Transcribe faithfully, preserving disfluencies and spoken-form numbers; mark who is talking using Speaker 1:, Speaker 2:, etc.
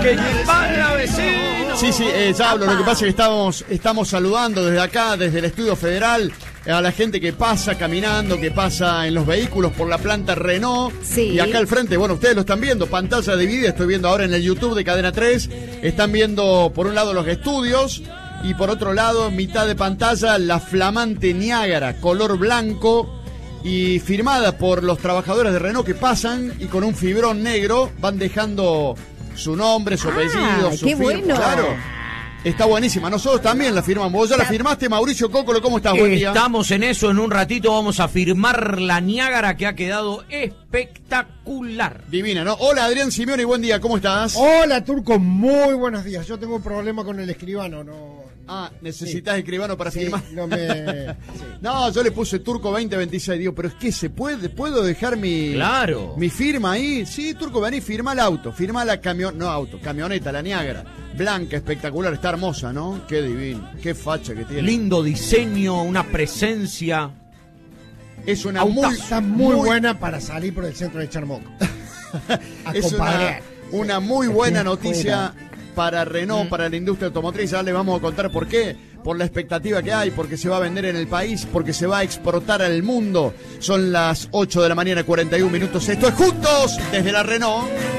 Speaker 1: que para vecino.
Speaker 2: Sí, sí, eh, ya hablo. Lo que pasa es que estamos, estamos saludando desde acá, desde el Estudio Federal, a la gente que pasa caminando, que pasa en los vehículos por la planta Renault.
Speaker 3: Sí.
Speaker 2: Y acá al frente, bueno, ustedes lo están viendo, pantalla dividida, estoy viendo ahora en el YouTube de Cadena tres. Están viendo por un lado los estudios y por otro lado, mitad de pantalla, la flamante Niágara, color blanco y firmada por los trabajadores de Renault que pasan y con un fibrón negro van dejando su nombre, su
Speaker 3: Ah,
Speaker 2: apellido, su
Speaker 3: qué
Speaker 2: firma.
Speaker 3: bueno.
Speaker 2: Claro. Está buenísima. Nosotros también la firmamos. Vos ya la firmaste, Mauricio Cócolo. ¿Cómo estás? Buen día.
Speaker 1: Estamos en eso. En un ratito vamos a firmar la Niágara, que ha quedado espectacular.
Speaker 2: Divina, ¿no? Hola, Adrián Simeone. Buen día. ¿Cómo estás?
Speaker 4: Hola, Turco. Muy buenos días. Yo tengo un problema con el escribano. No.
Speaker 2: Ah, necesitas sí. escribano para
Speaker 4: sí,
Speaker 2: firmar.
Speaker 4: No, me... sí.
Speaker 2: No, yo le puse Turco veinte veintiséis. Digo, pero es que se puede, ¿puedo dejar mi,
Speaker 1: claro.
Speaker 2: mi firma ahí? Sí, Turco, vení, firma el auto. Firma la camión, no auto, camioneta, la Niágara. Blanca, espectacular, está hermosa, ¿no? Qué divino, qué facha que tiene.
Speaker 1: Lindo diseño, una presencia.
Speaker 2: Es una
Speaker 4: Auta,
Speaker 2: muy,
Speaker 4: está muy,
Speaker 2: muy
Speaker 4: buena para salir por el centro de Charmoco.
Speaker 2: Es una, una muy buena noticia para Renault, mm. para la industria automotriz. Ya le vamos a contar por qué. Por la expectativa que hay, porque se va a vender en el país, porque se va a exportar al mundo. Son las ocho de la mañana, cuarenta y un minutos. Esto es Juntos desde la Renault.